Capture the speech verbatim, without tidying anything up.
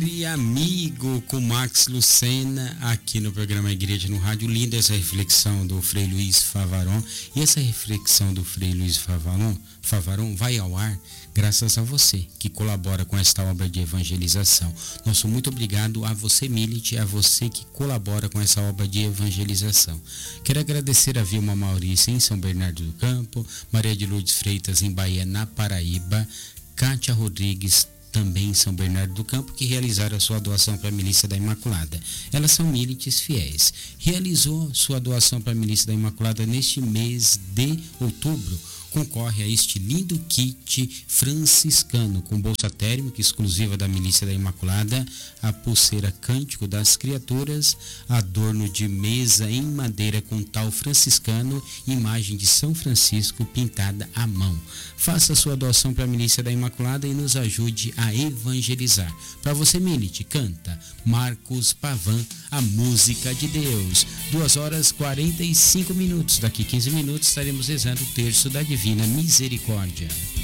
Sempre amigo com Max Lucena aqui no programa Igreja no Rádio. Linda essa reflexão do Frei Luiz Favaron. E essa reflexão do Frei Luiz Favaron, Favaron vai ao ar graças a você que colabora com esta obra de evangelização. Nosso muito obrigado a você, Milite, a você que colabora com essa obra de evangelização. Quero agradecer a Vilma Maurício em São Bernardo do Campo, Maria de Lourdes Freitas em Bahia, na Paraíba, Kátia Rodrigues também em São Bernardo do Campo, que realizaram a sua doação para a Milícia da Imaculada. Elas são milites fiéis. Realizou sua doação para a Milícia da Imaculada neste mês de outubro. Concorre a este lindo kit franciscano com bolsa térmica exclusiva da Milícia da Imaculada, a pulseira Cântico das Criaturas, adorno de mesa em madeira com tal franciscano, imagem de São Francisco pintada à mão. Faça sua doação para a Milícia da Imaculada e nos ajude a evangelizar. Para você, Milite, canta Marcos Pavan, a música de Deus. duas horas e quarenta e cinco minutos. Daqui quinze minutos estaremos rezando o terço da Divina Misericórdia.